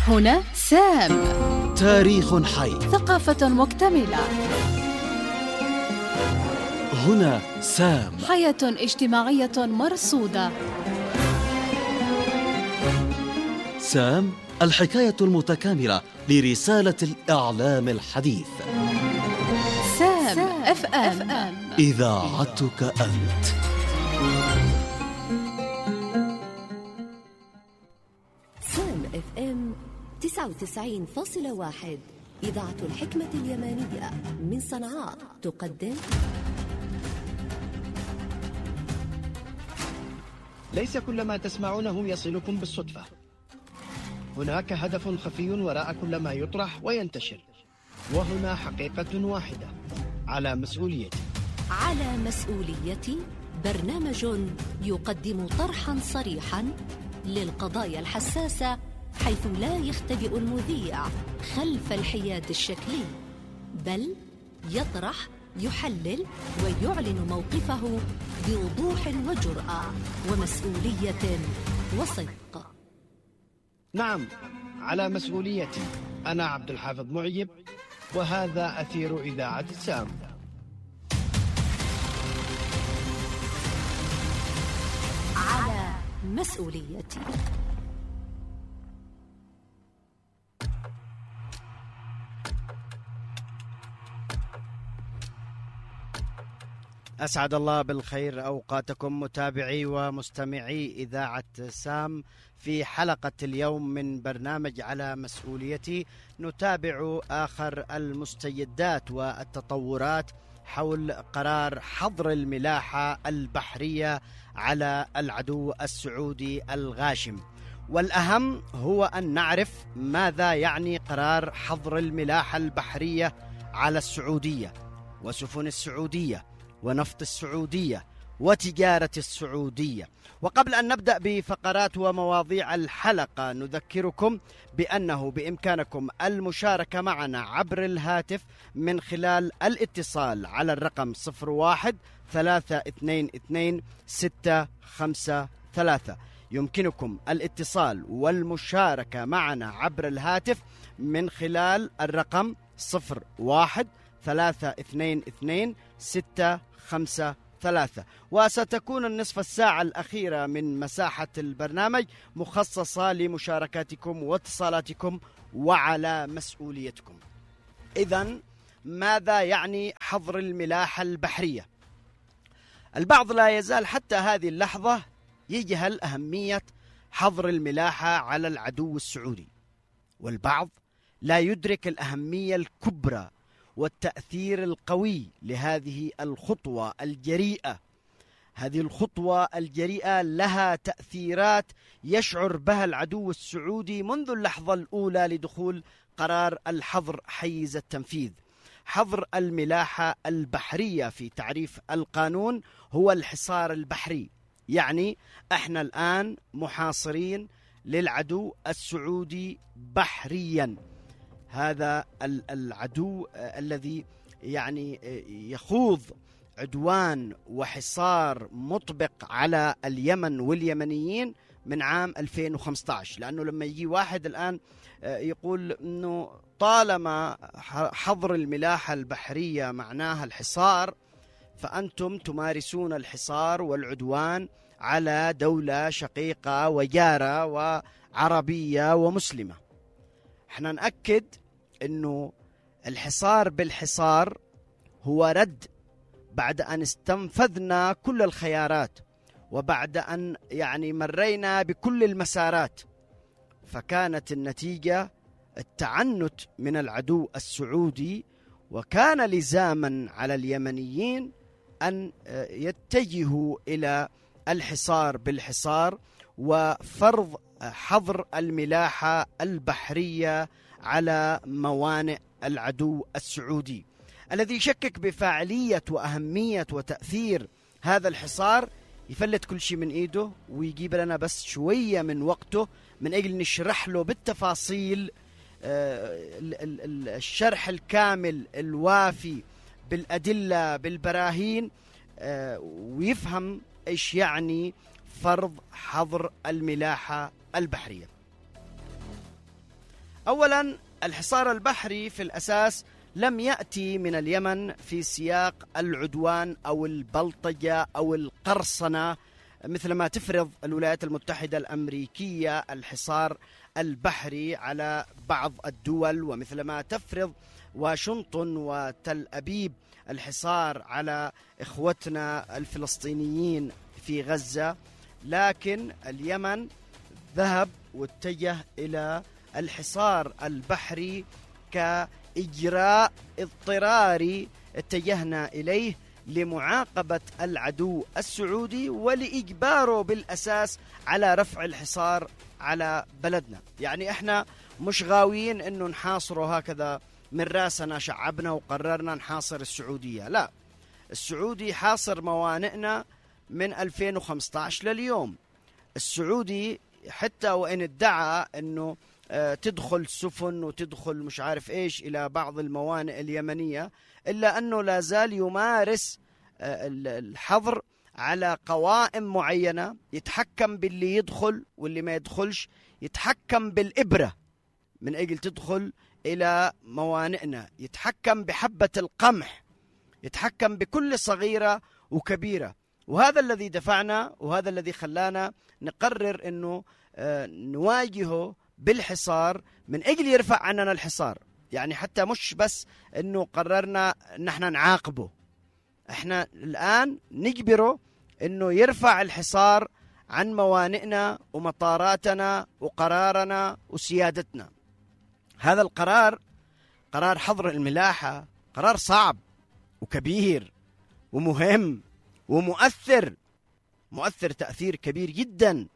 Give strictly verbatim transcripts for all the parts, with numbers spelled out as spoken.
هنا سام. تاريخ حي، ثقافة مكتملة. هنا سام. حياة اجتماعية مرصودة. سام، الحكاية المتكاملة لرسالة الإعلام الحديث. سام اف ام، إذاعتك أنت. سام اف ام تسعة وتسعين فاصلة واحد، إذاعة الحكمة اليمانية من صنعاء، تقدم ليس كل ما تسمعونه يصلكم بالصدفة. هناك هدف خفي وراء كل ما يطرح وينتشر، وهنا حقيقة واحدة على مسؤوليتي. على مسؤوليتي، برنامج يقدم طرحا صريحا للقضايا الحساسة، حيث لا يختبئ المذيع خلف الحياد الشكلي، بل يطرح، يحلل ويعلن موقفه بوضوح وجرأة ومسؤولية وصدق. نعم، على مسؤوليتي. أنا عبد الحافظ معيب، وهذا أثير إذاعة سام. على مسؤوليتي. أسعد الله بالخير أوقاتكم متابعي ومستمعي إذاعة سام. في حلقة اليوم من برنامج على مسؤوليتي نتابع آخر المستجدات والتطورات حول قرار حظر الملاحة البحرية على العدو السعودي الغاشم. والأهم هو أن نعرف ماذا يعني قرار حظر الملاحة البحرية على السعودية وسفن السعودية ونفط السعودية وتجارة السعودية. وقبل أن نبدأ بفقرات ومواضيع الحلقة، نذكركم بأنه بإمكانكم المشاركة معنا عبر الهاتف من خلال الاتصال على الرقم صفر واحد ثلاثة اثنين اثنين ستة خمسة ثلاثة. يمكنكم الاتصال والمشاركة معنا عبر الهاتف من خلال الرقم صفر واحد ثلاثة اثنين اثنين ستة خمسة ثلاثة. وستكون النصف الساعة الأخيرة من مساحة البرنامج مخصصة لمشاركاتكم واتصالاتكم وعلى مسؤوليتكم. إذن ماذا يعني حظر الملاحة البحرية؟ البعض لا يزال حتى هذه اللحظة يجهل أهمية حظر الملاحة على العدو السعودي، والبعض لا يدرك الأهمية الكبرى والتأثير القوي لهذه الخطوة الجريئة. هذه الخطوة الجريئة لها تأثيرات يشعر بها العدو السعودي منذ اللحظة الأولى لدخول قرار الحظر حيز التنفيذ. حظر الملاحة البحرية في تعريف القانون هو الحصار البحري، يعني احنا الآن محاصرين للعدو السعودي بحريا. هذا العدو الذي يعني يخوض عدوان وحصار مطبق على اليمن واليمنيين من عام ألفين وخمسة عشر. لأنه لما يجي واحد الآن يقول أنه طالما حظر الملاحة البحرية معناها الحصار، فأنتم تمارسون الحصار والعدوان على دولة شقيقة وجارة وعربية ومسلمة. احنا نأكد أنه الحصار بالحصار هو رد بعد أن استنفذنا كل الخيارات وبعد أن يعني مرينا بكل المسارات، فكانت النتيجة التعنت من العدو السعودي، وكان لزاما على اليمنيين أن يتجهوا إلى الحصار بالحصار وفرض حظر الملاحة البحرية على موانئ العدو السعودي. الذي يشكك بفاعلية وأهمية وتأثير هذا الحصار يفلت كل شيء من إيده ويجيب لنا بس شوية من وقته من أجل نشرح له بالتفاصيل الشرح الكامل الوافي بالأدلة بالبراهين، ويفهم إيش يعني فرض حظر الملاحة البحرية. أولا، الحصار البحري في الأساس لم يأتي من اليمن في سياق العدوان أو البلطجة أو القرصنة مثل ما تفرض الولايات المتحدة الأمريكية الحصار البحري على بعض الدول، ومثل ما تفرض واشنطن وتل أبيب الحصار على إخوتنا الفلسطينيين في غزة. لكن اليمن ذهب واتجه إلى الحصار البحري كإجراء اضطراري اتجهنا إليه لمعاقبة العدو السعودي ولإجباره بالأساس على رفع الحصار على بلدنا. يعني احنا مش غاويين انه نحاصره هكذا من راسنا، شعبنا وقررنا نحاصر السعودية، لا، السعودي حاصر موانئنا من ألفين وخمسة عشر لليوم. السعودي حتى وإن ادعى أنه تدخل سفن وتدخل مش عارف إيش إلى بعض الموانئ اليمنية، إلا أنه لا زال يمارس الحظر على قوائم معينة، يتحكم باللي يدخل واللي ما يدخلش، يتحكم بالإبرة من أجل تدخل إلى موانئنا، يتحكم بحبة القمح، يتحكم بكل صغيرة وكبيرة. وهذا الذي دفعنا وهذا الذي خلانا نقرر أنه نواجهه بالحصار من أجل يرفع عننا الحصار. يعني حتى مش بس أنه قررنا نحن نعاقبه، احنا الآن نجبره أنه يرفع الحصار عن موانئنا ومطاراتنا وقرارنا وسيادتنا. هذا القرار، قرار حظر الملاحة، قرار صعب وكبير ومهم ومؤثر، مؤثر تأثير كبير جدا.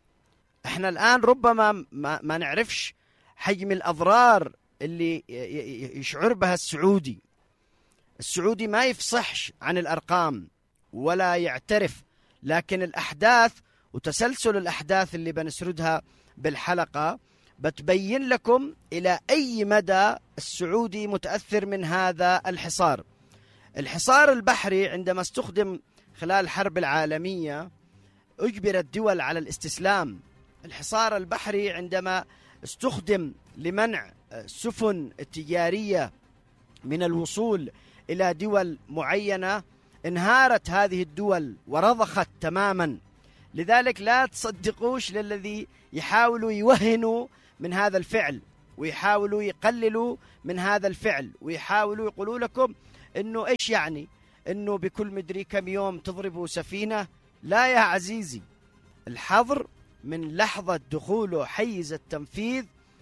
احنا الآن ربما ما, ما نعرفش حجم الأضرار اللي يشعر بها السعودي. السعودي ما يفصحش عن الأرقام ولا يعترف، لكن الأحداث وتسلسل الأحداث اللي بنسردها بالحلقة بتبين لكم إلى أي مدى السعودي متأثر من هذا الحصار. الحصار البحري عندما استخدم خلال الحرب العالمية أجبر الدول على الاستسلام. الحصار البحري عندما استخدم لمنع السفن التجارية من الوصول إلى دول معينة انهارت هذه الدول ورضخت تماما. لذلك لا تصدقوش للذي يحاولوا يوهنوا من هذا الفعل ويحاولوا يقللوا من هذا الفعل ويحاولوا يقولوا لكم انه ايش يعني انه بكل مدري كم يوم تضربوا سفينة. لا يا عزيزي، الحظر من لحظة دخوله حيز التنفيذ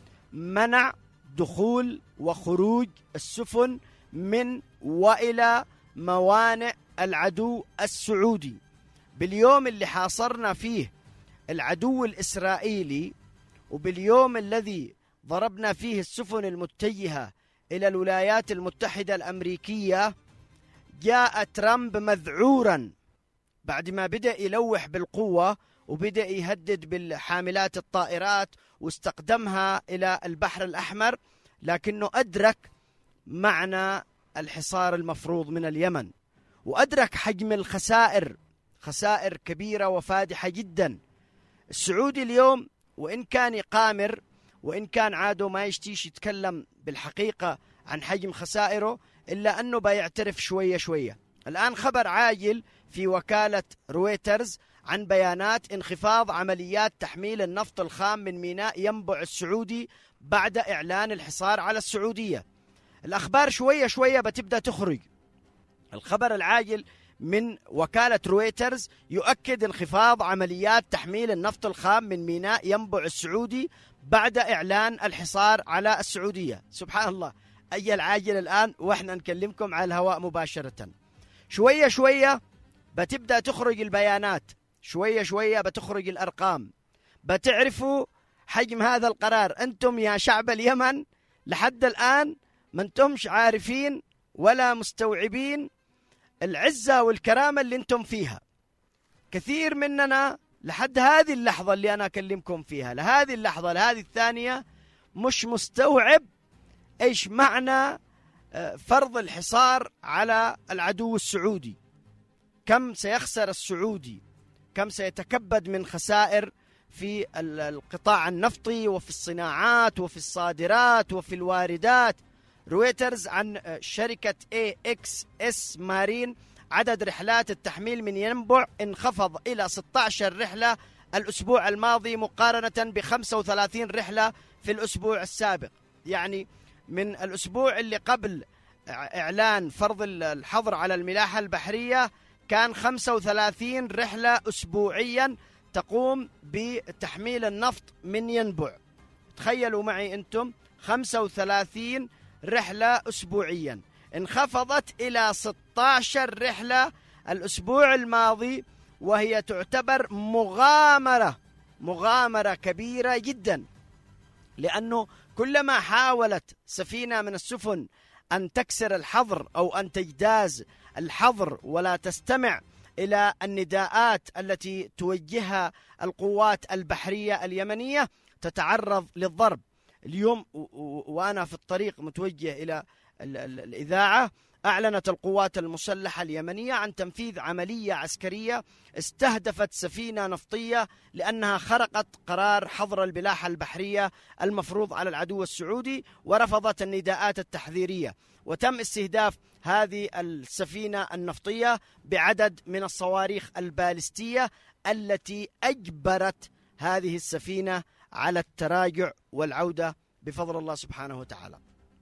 منع دخول وخروج السفن من وإلى موانئ العدو السعودي. باليوم اللي حاصرنا فيه العدو الإسرائيلي وباليوم الذي ضربنا فيه السفن المتجهة إلى الولايات المتحدة الأمريكية، جاء ترامب مذعورا بعد ما بدأ يلوح بالقوة وبدأ يهدد بالحاملات الطائرات واستقدمها إلى البحر الأحمر، لكنه أدرك معنى الحصار المفروض من اليمن وأدرك حجم الخسائر، خسائر كبيرة وفادحة جدا. السعودي اليوم وإن كان يقامر وإن كان عاده ما يشتيش يتكلم بالحقيقة عن حجم خسائره، إلا أنه بيعترف شوية شوية. الآن خبر عاجل في وكالة رويترز عن بيانات انخفاض عمليات تحميل النفط الخام من ميناء ينبع السعودي بعد إعلان الحصار على السعودية. الأخبار شوية شوية بتبدأ تخرج. الخبر العاجل من وكالة رويترز يؤكد انخفاض عمليات تحميل النفط الخام من ميناء ينبع السعودي بعد إعلان الحصار على السعودية. سبحان الله، أي العاجل الآن وإحنا نكلمكم على الهواء مباشرة. شوية شوية بتبدأ تخرج البيانات، شوية شوية بتخرج الأرقام، بتعرفوا حجم هذا القرار. أنتم يا شعب اليمن لحد الآن ما أنتمش عارفين ولا مستوعبين العزة والكرامة اللي أنتم فيها. كثير مننا لحد هذه اللحظة اللي أنا أكلمكم فيها، لهذه اللحظة لهذه الثانية، مش مستوعب إيش معنى فرض الحصار على العدو السعودي. كم سيخسر السعودي، كم سيتكبد من خسائر في القطاع النفطي وفي الصناعات وفي الصادرات وفي الواردات. رويترز عن شركة إيه إكس إس مارين، عدد رحلات التحميل من ينبع انخفض إلى ستة عشر رحلة الأسبوع الماضي مقارنة ب خمسة وثلاثين رحلة في الأسبوع السابق. يعني من الأسبوع اللي قبل إعلان فرض الحظر على الملاحة البحرية كان خمسة وثلاثين رحلة أسبوعيا تقوم بتحميل النفط من ينبع. تخيلوا معي أنتم، خمسة وثلاثين رحلة أسبوعيا انخفضت إلى ستة عشر رحلة الأسبوع الماضي، وهي تعتبر مغامرة مغامرة كبيرة جدا، لأنه كلما حاولت سفينة من السفن أن تكسر الحظر أو أن تجتاز الحظر ولا تستمع إلى النداءات التي توجهها القوات البحرية اليمنية تتعرض للضرب. اليوم وأنا في الطريق متوجه إلى الإذاعة، أعلنت القوات المسلحة اليمنية عن تنفيذ عملية عسكرية استهدفت سفينة نفطية لأنها خرقت قرار حظر الملاحة البحرية المفروض على العدو السعودي ورفضت النداءات التحذيرية، وتم استهداف هذه السفينة النفطية بعدد من الصواريخ البالستية التي أجبرت هذه السفينة على التراجع والعودة بفضل الله سبحانه وتعالى.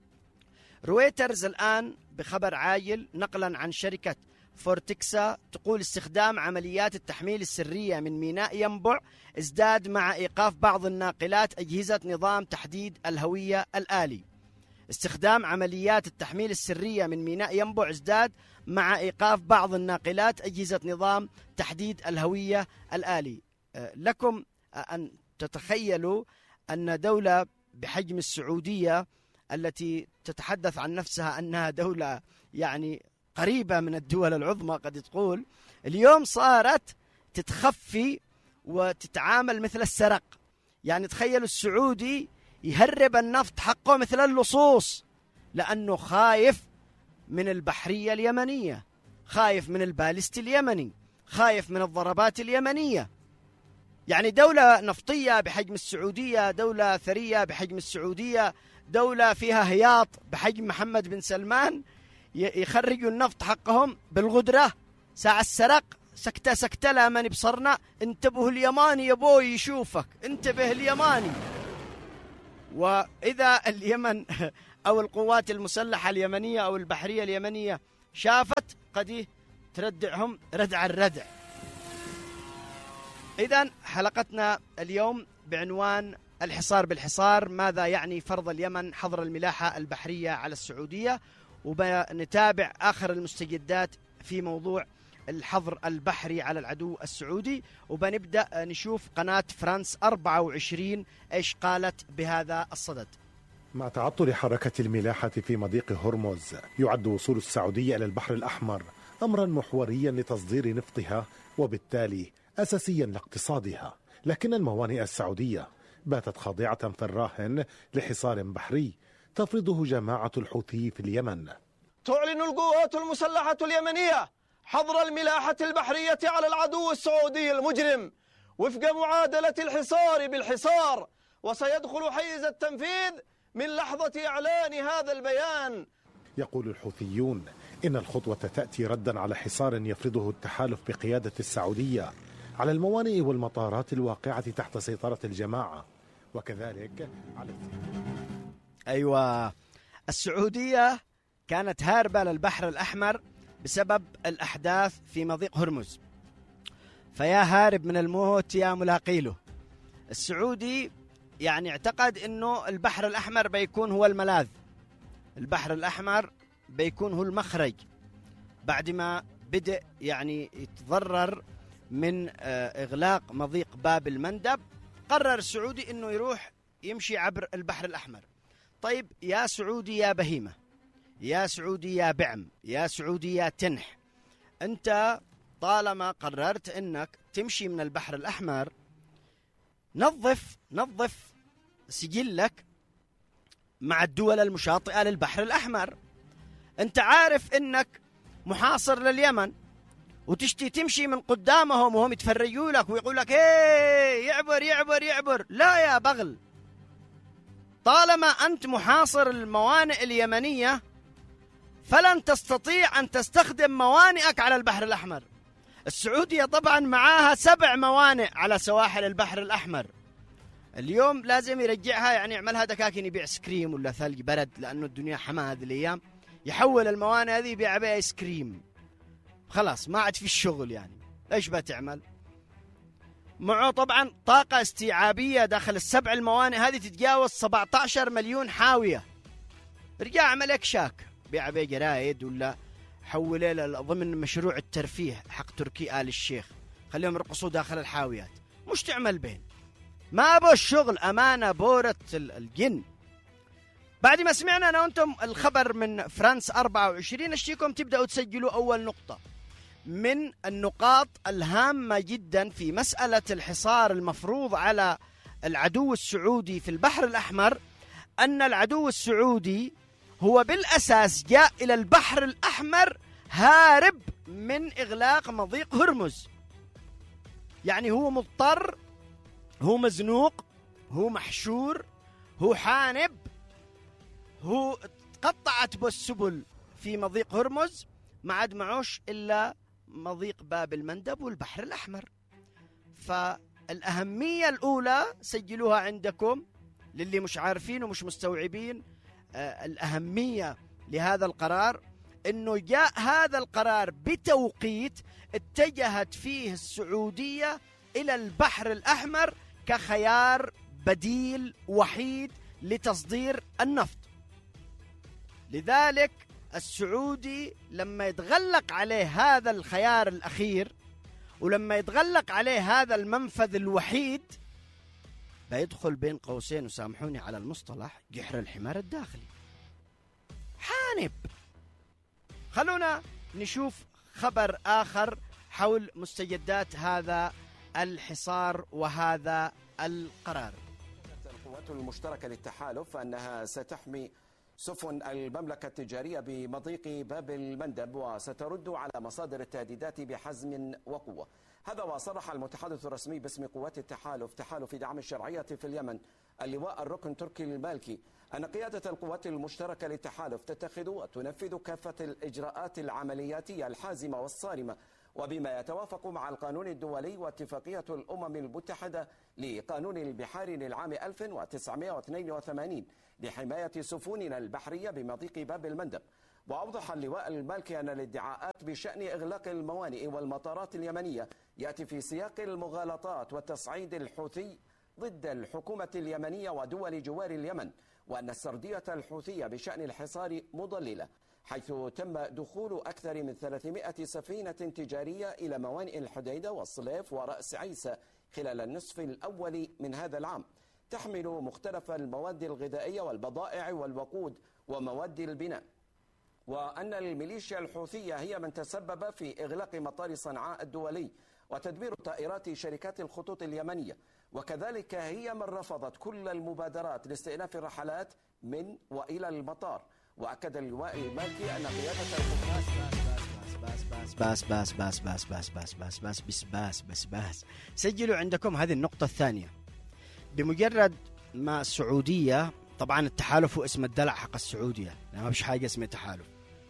رويترز الآن بخبر عاجل نقلا عن شركة فورتكسا تقول استخدام عمليات التحميل السرية من ميناء ينبع ازداد مع إيقاف بعض الناقلات أجهزة نظام تحديد الهوية الآلي. استخدام عمليات التحميل السرية من ميناء ينبع ازداد مع إيقاف بعض الناقلات أجهزة نظام تحديد الهوية الآلي. لكم أن تتخيلوا أن دولة بحجم السعودية التي تتحدث عن نفسها أنها دولة يعني قريبة من الدول العظمى قد تقول، اليوم صارت تتخفي وتتعامل مثل السرق. يعني تخيلوا السعودي يهرب النفط حقه مثل اللصوص لأنه خايف من البحرية اليمنية، خايف من البالست اليمني، خايف من الضربات اليمنية. يعني دولة نفطية بحجم السعودية، دولة ثرية بحجم السعودية، دولة فيها هياط بحجم محمد بن سلمان، يخرجوا النفط حقهم بالغدرة. ساعة السرق سكتة سكتة لا من بصرنا، انتبهوا اليماني يا بوي يشوفك، انتبه اليماني. وإذا اليمن أو القوات المسلحة اليمنية أو البحرية اليمنية شافت قد تردعهم ردع الردع. إذن حلقتنا اليوم بعنوان الحصار بالحصار، ماذا يعني فرض اليمن حظر الملاحة البحرية على السعودية، وبنتابع آخر المستجدات في موضوع الحظر البحري على العدو السعودي، وبنبدأ نشوف قناة فرانس أربعة وعشرين إيش قالت بهذا الصدد. مع تعطل حركة الملاحة في مضيق هرمز، يعد وصول السعودية إلى البحر الأحمر أمرا محوريا لتصدير نفطها وبالتالي أساسيا لاقتصادها، لكن الموانئ السعودية باتت خاضعة في الراهن لحصار بحري تفرضه جماعة الحوثي في اليمن. تعلن القوات المسلحة اليمنية حظر الملاحة البحرية على العدو السعودي المجرم وفق معادلة الحصار بالحصار، وسيدخل حيز التنفيذ من لحظة إعلان هذا البيان. يقول الحوثيون إن الخطوة تأتي ردا على حصار يفرضه التحالف بقيادة السعودية على الموانئ والمطارات الواقعة تحت سيطرة الجماعة، وكذلك على أيوة، السعودية كانت هاربة للبحر الأحمر بسبب الأحداث في مضيق هرمز، فيا هارب من الموت يا ملاقي له. السعودي يعني اعتقد أنه البحر الأحمر بيكون هو الملاذ، البحر الأحمر بيكون هو المخرج، بعد ما بدأ يعني يتضرر من إغلاق مضيق باب المندب. قرر السعودي أنه يروح يمشي عبر البحر الأحمر. طيب يا سعودي يا بهيمة، يا سعودي يا بعم، يا سعودي يا تنح، أنت طالما قررت أنك تمشي من البحر الأحمر، نظف نظف سجلك مع الدول المشاطئة للبحر الأحمر. أنت عارف أنك محاصر لليمن، وتشتي تمشي من قدامهم وهم يتفرجوا لك ويقول لك ايه يعبر يعبر يعبر. لا يا بغل، طالما أنت محاصر الموانئ اليمنية فلن تستطيع أن تستخدم موانئك على البحر الأحمر. السعودية طبعا معاها سبع موانئ على سواحل البحر الأحمر. اليوم لازم يرجعها، يعني يعملها دكاكين، يبيع سكريم ولا ثلج برد، لأنه الدنيا حما هذه الأيام، يحول الموانئ هذه يبيع بها ايس كريم. خلاص ما عاد في الشغل، يعني ايش بتعمل؟ معه طبعا طاقة استيعابية داخل السبع الموانئ هذه تتجاوز سبعة عشر مليون حاوية. رجع عمل لك شاك، بيع بيه جرايد ولا حوله ضمن مشروع الترفيه حق تركي آل الشيخ، خليهم يرقصوا داخل الحاويات، مش تعمل بين. ما أبو الشغل أمانة بورة الجن. بعد ما سمعنا أنا وأنتم الخبر من فرانس أربعة وعشرين، اشتيكم تبدأوا تسجلوا أول نقطة من النقاط الهامة جدا في مسألة الحصار المفروض على العدو السعودي في البحر الأحمر، أن العدو السعودي هو بالأساس جاء إلى البحر الأحمر هارب من إغلاق مضيق هرمز. يعني هو مضطر، هو مزنوق، هو محشور، هو حانب، هو تقطعت بالسبل في مضيق هرمز، ما عاد معوش إلا مضيق باب المندب والبحر الأحمر. فالأهمية الأولى سجلوها عندكم للي مش عارفين ومش مستوعبين آه الأهمية لهذا القرار، إنه جاء هذا القرار بتوقيت اتجهت فيه السعودية إلى البحر الأحمر كخيار بديل وحيد لتصدير النفط. لذلك السعودي لما يتغلق عليه هذا الخيار الأخير، ولما يتغلق عليه هذا المنفذ الوحيد، بيدخل بين قوسين، وسامحوني على المصطلح، جحر الحمار الداخلي، حانب. خلونا نشوف خبر آخر حول مستجدات هذا الحصار وهذا القرار. القوات المشتركة للتحالف أنها ستحمي سفن المملكة التجارية بمضيق باب المندب وسترد على مصادر التهديدات بحزم وقوة. هذا وصرح المتحدث الرسمي باسم قوات التحالف تحالف دعم الشرعية في اليمن اللواء الركن تركي المالكي أن قيادة القوات المشتركة للتحالف تتخذ وتنفذ كافة الإجراءات العملياتية الحازمة والصارمة وبما يتوافق مع القانون الدولي واتفاقية الأمم المتحدة لقانون البحار للعام ألف وتسعمائة واثنين وثمانين لحماية سفننا البحرية بمضيق باب المندب. وأوضح اللواء المالكي أن الادعاءات بشأن إغلاق الموانئ والمطارات اليمنية يأتي في سياق المغالطات والتصعيد الحوثي ضد الحكومة اليمنية ودول جوار اليمن، وأن السردية الحوثية بشأن الحصار مضللة، حيث تم دخول أكثر من ثلاثمائة سفينة تجارية إلى موانئ الحديدة والصليف ورأس عيسى خلال النصف الأول من هذا العام، تحمل مختلف المواد الغذائية والبضائع والوقود ومواد البناء. وأن الميليشيا الحوثية هي من تسبب في إغلاق مطار صنعاء الدولي وتدمير طائرات شركات الخطوط اليمنية، وكذلك هي من رفضت كل المبادرات لاستئناف الرحلات من وإلى المطار. وأكد اللواء المالكي أن قيادة القوات بس بس بس بس بس بس بس بس بس بس بس بس بس سجلوا عندكم هذه النقطة الثانية. بمجرد ما السعودية، طبعا التحالف هو اسم الدلع حق السعودية، ما فيش حاجة اسمها تحالف،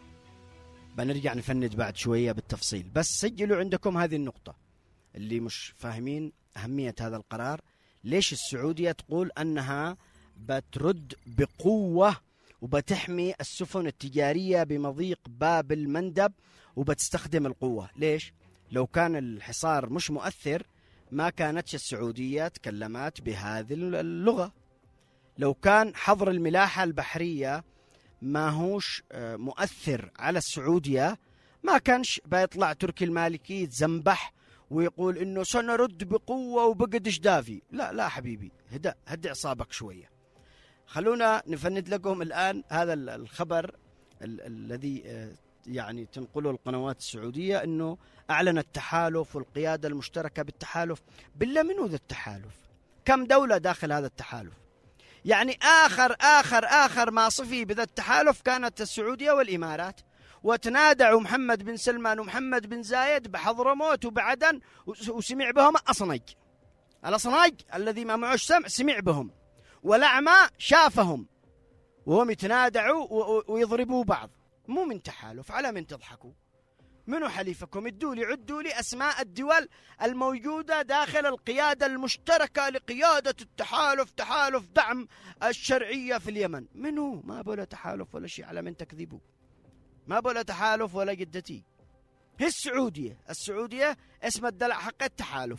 بنرجع نفند بعد شوية بالتفصيل، بس سجلوا عندكم هذه النقطة اللي مش فاهمين أهمية هذا القرار. ليش السعودية تقول أنها بترد بقوة وبتحمي السفن التجارية بمضيق باب المندب وبتستخدم القوة؟ ليش؟ لو كان الحصار مش مؤثر ما كانتش السعودية تكلمت بهذه اللغة. لو كان حظر الملاحة البحرية ما هوش مؤثر على السعودية ما كانش بيطلع تركي المالكي يتزنبح ويقول إنه سنرد بقوة وبقدش دافي. لا لا حبيبي، هدأ هدأ أعصابك شوية. خلونا نفند لكم الآن هذا الخبر الذي يعني تنقله القنوات السعودية، أنه أعلن التحالف والقيادة المشتركة بالتحالف. بالله منو ذا التحالف؟ كم دولة داخل هذا التحالف؟ يعني آخر آخر آخر ما صفي بذا التحالف كانت السعودية والإمارات، وتنادعوا محمد بن سلمان ومحمد بن زايد بحضرموت وبعدن، وسمع بهم أصنج. الأصنج الذي ما معوش سمع سمع بهم، والأعمى شافهم وهم يتنادعوا ويضربوا بعض. مو من تحالف، على من تضحكوا؟ منو حليفكم؟ ادوا لي عدوا لي أسماء الدول الموجودة داخل القيادة المشتركة لقيادة التحالف، تحالف دعم الشرعية في اليمن. منو؟ ما بولا تحالف ولا شيء، على من تكذبوا؟ ما بولا تحالف ولا جدتي. هي السعودية، السعودية اسم الدلع حق التحالف.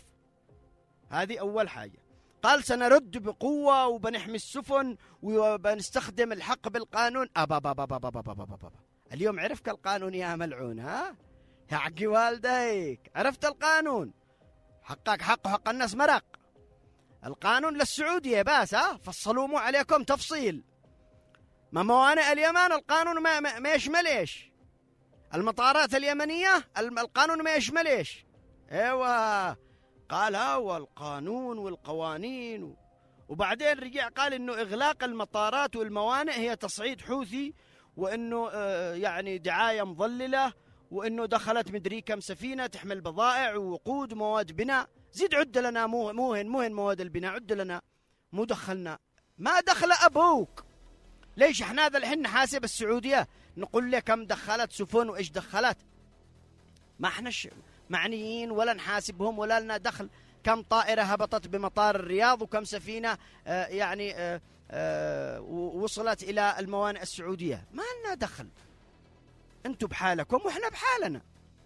هذه أول حاجة. قال سنرد بقوة وبنحمي السفن وبنستخدم الحق بالقانون. أبا بابا بابا بابا بابا بابا. اليوم عرفت القانون يا ملعون؟ ها يا حقي والديك، عرفت القانون؟ حقك حق وحق الناس مرق. القانون للسعودية بس، ها فصلوا مو عليكم تفصيل. ما موانئ اليمن القانون ما, ما, ما يشمل ايش؟ المطارات اليمنية القانون ما يشمل ايش؟ ايوه، قال هو القانون والقوانين و... وبعدين رجع قال انه اغلاق المطارات والموانئ هي تصعيد حوثي، وانه آه يعني دعاية مضللة، وانه دخلت مدري كم سفينة تحمل بضائع ووقود ومواد بناء. زيد عد لنا مو موهن موهن مواد البناء، عد لنا. مو دخلنا، ما دخل ابوك. ليش احنا هذا الحين نحاسب السعودية نقول لك كم دخلت سفن وايش دخلت؟ ما احنا معنيين ولا نحاسبهم ولا لنا دخل. كم طائرة هبطت بمطار الرياض وكم سفينة آه يعني آه آه وصلت إلى الموانئ السعودية، ما لنا دخل. أنتم بحالكم وإحنا بحالنا.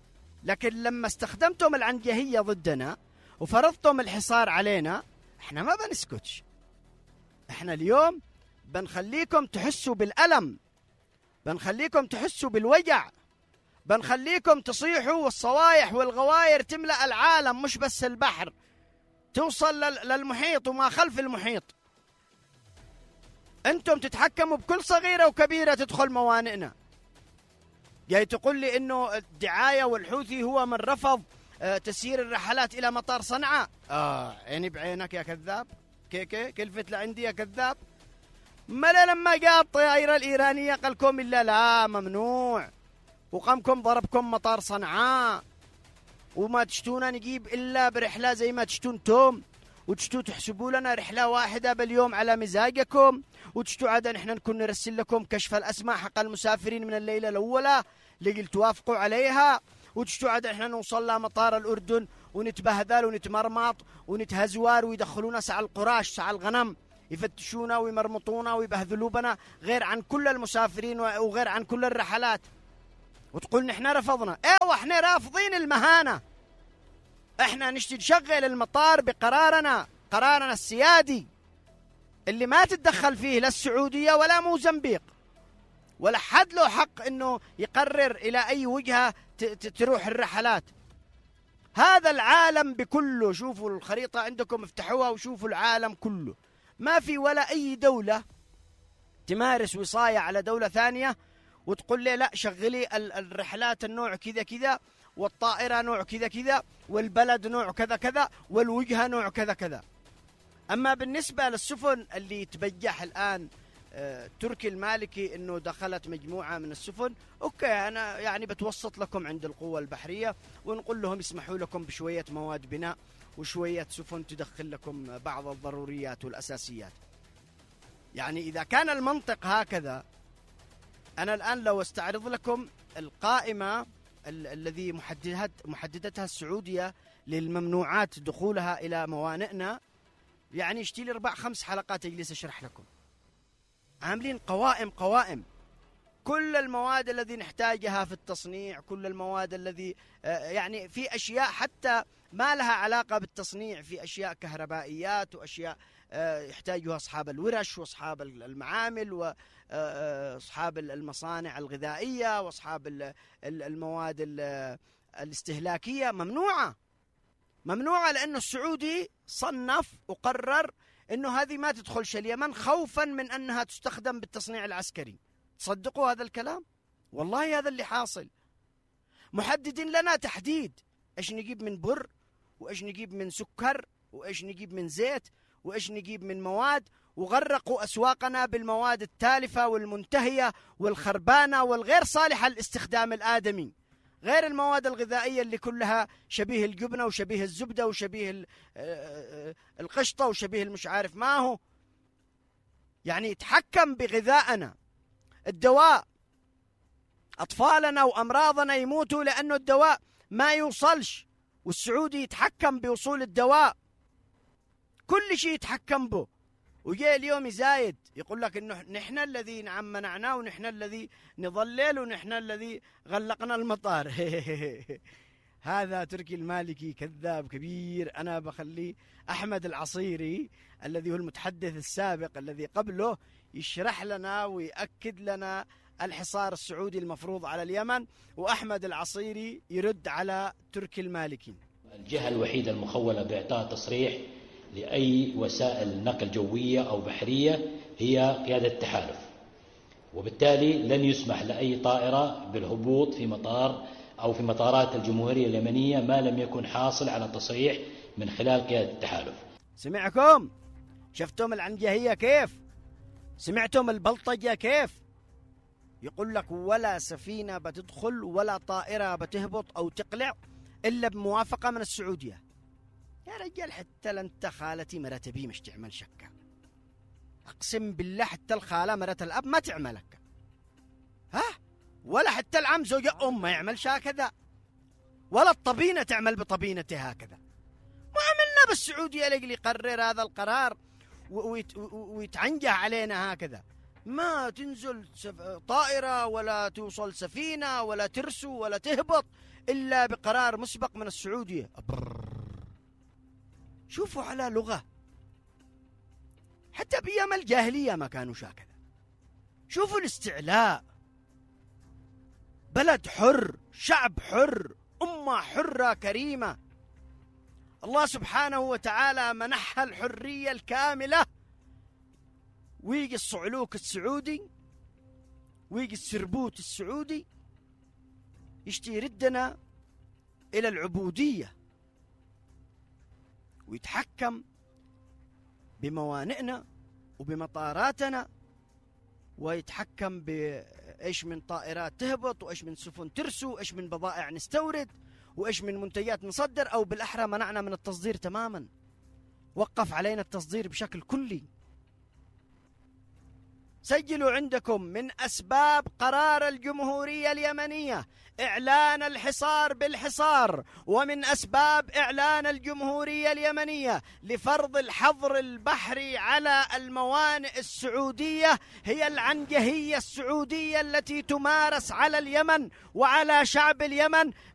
لكن لما استخدمتم العنجهية ضدنا وفرضتم الحصار علينا، إحنا ما بنسكتش. إحنا اليوم بنخليكم تحسوا بالألم، بنخليكم تحسوا بالوجع، بنخليكم تصيحوا والصوايح والغواير تملأ العالم، مش بس البحر، توصل للمحيط وما خلف المحيط. أنتم تتحكموا بكل صغيرة وكبيرة تدخل موانئنا. جاي تقول لي إنه الدعاية والحوثي هو من رفض تسيير الرحلات إلى مطار صنعاء. آه عيني بعينك يا كذاب. كي كي كلفت لعندي يا كذاب. ملا لما جاء الطائرة الإيرانية قال لكم إلا لا ممنوع، وقامكم ضربكم مطار صنعاء، وما تشتونا نجيب إلا برحلة زي ما تشتون توم، وتشتو تحسبوا لنا رحلة واحدة باليوم على مزاجكم، وتشتو عادة نحن نكون نرسل لكم كشف الأسماء حق المسافرين من الليلة الأولى اللي توافقوا عليها، وتشتو عادة نحن نوصل لمطار الأردن ونتبهذل ونتمرمط ونتهزوار ويدخلونا سع القراش سع الغنم، يفتشونا ويمرمطونا ويبهذلوا بنا غير عن كل المسافرين وغير عن كل الرحلات، وتقول نحن رفضنا. ايوه احنا رافضين المهانة، احنا نشتي نشغل المطار بقرارنا، قرارنا السيادي اللي ما تتدخل فيه لا السعودية ولا موزمبيق ولا حد له حق انه يقرر الى اي وجهة تروح الرحلات. هذا العالم بكله، شوفوا الخريطة عندكم افتحوها وشوفوا العالم كله، ما في ولا اي دولة تمارس وصاية على دولة ثانية وتقول لي لا شغلي الرحلات النوع كذا كذا، والطائرة نوع كذا كذا، والبلد نوع كذا كذا، والوجهة نوع كذا كذا. أما بالنسبة للسفن اللي تبجح الآن آه تركي المالكي إنه دخلت مجموعة من السفن، أوكي أنا يعني بتوسط لكم عند القوة البحرية ونقول لهم يسمحوا لكم بشوية مواد بناء وشوية سفن تدخل لكم بعض الضروريات والأساسيات. يعني إذا كان المنطق هكذا، أنا الآن لو استعرض لكم القائمة الذي محددت محددتها السعودية للممنوعات دخولها إلى موانئنا، يعني يشتي لي أربع خمس حلقات أجلس أشرح لكم. عاملين قوائم قوائم كل المواد الذي نحتاجها في التصنيع، كل المواد الذي يعني في أشياء حتى ما لها علاقة بالتصنيع، في أشياء كهربائيات وأشياء يحتاجها أصحاب الورش وأصحاب المعامل وأصحاب المصانع الغذائية وأصحاب المواد الاستهلاكية. ممنوعة ممنوعة لأنه السعودي صنف وقرر أنه هذه ما تدخلش اليمن خوفا من أنها تستخدم بالتصنيع العسكري. تصدقوا هذا الكلام؟ والله هذا اللي حاصل. محددين لنا تحديد إيش نجيب من بر وإيش نجيب من سكر وإيش نجيب من زيت وإيش نجيب من مواد وغرقوا أسواقنا بالمواد التالفة والمنتهية والخربانة والغير صالحة للاستخدام الآدمي، غير المواد الغذائية اللي كلها شبيه الجبنة وشبيه الزبدة وشبيه القشطة وشبيه المش عارف ما هو. يعني يتحكم بغذائنا. الدواء، أطفالنا وأمراضنا يموتوا لأنه الدواء ما يوصلش، والسعودي يتحكم بوصول الدواء، كل شيء يتحكم به. وجاء اليوم يزايد يقول لك إنه نحن الذي نعم منعناه ونحن الذي نضلل ونحن الذي غلقنا المطار. هذا تركي المالكي كذاب كبير. أنا بخلي أحمد العصيري الذي هو المتحدث السابق الذي قبله يشرح لنا ويأكد لنا الحصار السعودي المفروض على اليمن، وأحمد العصيري يرد على تركي المالكي. الجهة الوحيدة المخولة بإعطاء تصريح لأي وسائل نقل جوية أو بحرية هي قيادة التحالف، وبالتالي لن يسمح لأي طائرة بالهبوط في مطار أو في مطارات الجمهورية اليمنية ما لم يكن حاصل على تصريح من خلال قيادة التحالف. سمعكم؟ شفتم العنجهية كيف؟ سمعتم البلطجة كيف؟ يقول لك ولا سفينة بتدخل ولا طائرة بتهبط أو تقلع إلا بموافقة من السعودية. يا رجال حتى لانت خالتي مرت بي مش تعمل شكا، أقسم بالله حتى الخالة مرت الأب ما تعملك، ها؟ ولا حتى العم زوج أم ما يعمل هكذا، ولا الطبينة تعمل بطبينته هكذا. ما عملنا بالسعودية لقل يقرر هذا القرار ويتعنجه علينا هكذا. ما تنزل طائرة ولا توصل سفينة ولا ترسو ولا تهبط إلا بقرار مسبق من السعودية. أبرر. شوفوا على لغة، حتى بأيام الجاهلية ما كانوا هكذا. شوفوا الاستعلاء. بلد حر، شعب حر، أمة حرة كريمة، الله سبحانه وتعالى منحها الحرية الكاملة، ويجي الصعلوك السعودي ويجي السربوت السعودي يشتي يردنا إلى العبودية ويتحكم بموانئنا وبمطاراتنا، ويتحكم بإيش من طائرات تهبط وإيش من سفن ترسو وإيش من بضائع نستورد وإيش من منتجات نصدر، أو بالأحرى منعنا من التصدير تماما، وقف علينا التصدير بشكل كلي. سجلوا عندكم من أسباب قرار الجمهورية اليمنية إعلان الحصار بالحصار، ومن أسباب إعلان الجمهورية اليمنية لفرض الحظر البحري على الموانئ السعودية هي العنجهية السعودية التي تمارس على اليمن وعلى شعب اليمن